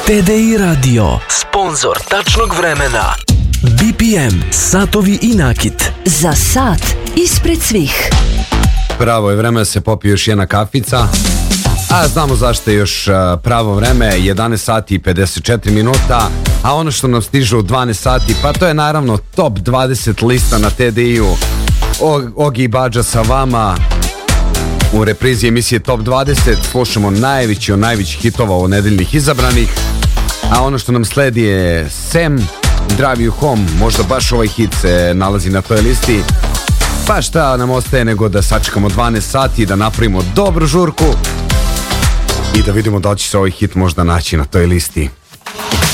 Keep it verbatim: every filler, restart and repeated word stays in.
T D I Radio, sponzor tačnog vremena. B P M, satovi i nakit. Za sat ispred svih. Pravo je vreme da se popije još jedna kafica. A znamo zašto je još pravo vreme, jedanaest sati i pedeset četiri minuta. A ono što nam stiže u dvanaest sati, pa to je naravno top dvadeset lista na T D I-u. Ogi i Badža sa vama. U reprizi emisije Top dvadeset slušamo najveći od najvećih hitova od nedeljnih izabranih. A ono što nam sledi je Sam, Drive You Home. Možda baš ovaj hit se nalazi na toj listi. Pa šta nam ostaje nego da sačekamo dvanaest sati i da napravimo dobru žurku i da vidimo da će se ovaj hit možda naći na toj listi.